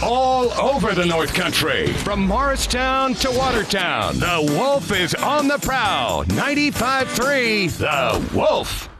all over the North Country. From Morristown to Watertown, the Wolf is on the prowl. 95.3, The Wolf.